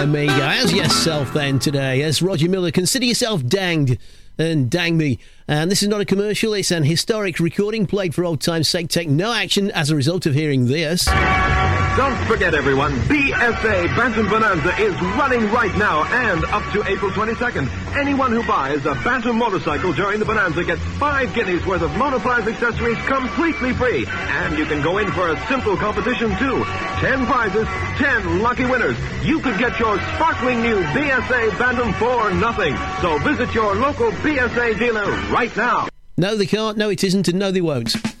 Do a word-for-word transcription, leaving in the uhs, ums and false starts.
Amiga, how's yourself then today? As Roger Miller, consider yourself danged and dang me. And this is not a commercial, it's an historic recording played for old time's sake. Take no action as a result of hearing this. Don't forget, everyone, B S A Bantam Bonanza is running right now and up to April twenty-second. Anyone who buys a Bantam motorcycle during the Bonanza gets five guineas worth of monoprize accessories completely free. And you can go in for a simple competition, too. Ten prizes, ten lucky winners. You could get your sparkling new B S A Bantam for nothing. So visit your local B S A dealer right now. No, they can't. No, it isn't. And no, they won't.